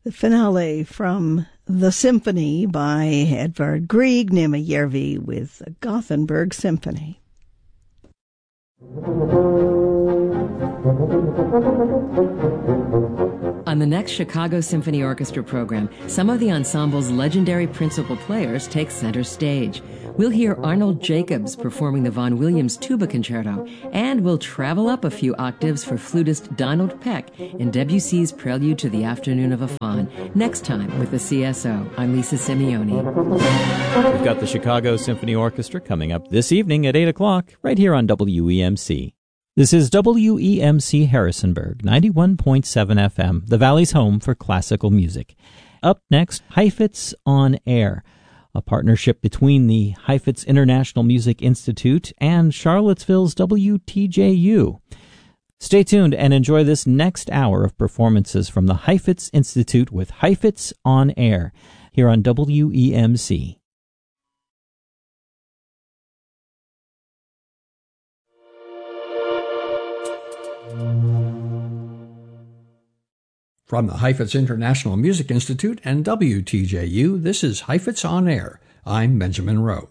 The finale from The Symphony by Edvard Grieg, Nima Järvi with the Gothenburg Symphony. On the next Chicago Symphony Orchestra program, some of the ensemble's legendary principal players take center stage. We'll hear Arnold Jacobs performing the Vaughan Williams Tuba Concerto, and we'll travel up a few octaves for flutist Donald Peck in Debussy's Prelude to the Afternoon of a Faun. Next time with the CSO, I'm Lisa Simeoni. We've got the Chicago Symphony Orchestra coming up this evening at 8 o'clock, right here on WEMC. This is WEMC Harrisonburg, 91.7 FM, the Valley's home for classical music. Up next, Heifetz on Air, a partnership between the Heifetz International Music Institute and Charlottesville's WTJU. Stay tuned and enjoy this next hour of performances from the Heifetz Institute with Heifetz on Air, here on WEMC. From the Heifetz International Music Institute and WTJU, this is Heifetz on Air. I'm Benjamin Rowe.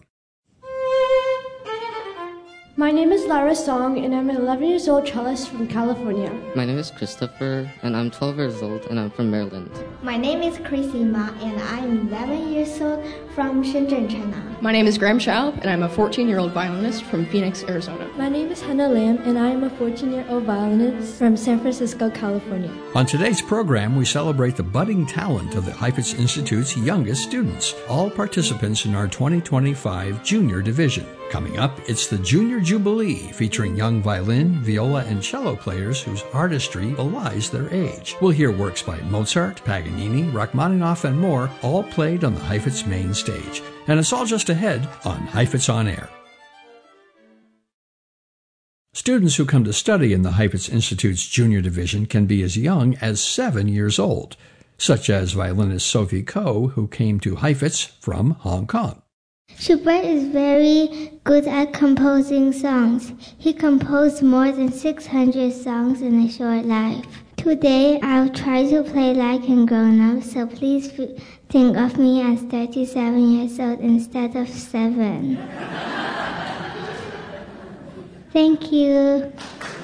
My name is Lara Song, and I'm an 11-year-old cellist from California. My name is Christopher, and I'm 12 years old, and I'm from Maryland. My name is Chrissy Ma, and I'm 11 years old from Shenzhen, China. My name is Graham Schaub, and I'm a 14-year-old violinist from Phoenix, Arizona. My name is Hannah Lam, and I am a 14-year-old violinist from San Francisco, California. On today's program, we celebrate the budding talent of the Heifetz Institute's youngest students, all participants in our 2025 Junior Division. Coming up, it's the Junior Jubilee, featuring young violin, viola, and cello players whose artistry belies their age. We'll hear works by Mozart, Paganini, Rachmaninoff, and more, all played on the Heifetz main stage. And it's all just ahead on Heifetz on Air. Students who come to study in the Heifetz Institute's Junior Division can be as young as 7 years old, such as violinist Sophie Ko, who came to Heifetz from Hong Kong. Schubert is very good at composing songs. He composed more than 600 songs in a short life. Today, I'll try to play like a grown-up, so please think of me as 37 years old instead of 7. Thank you.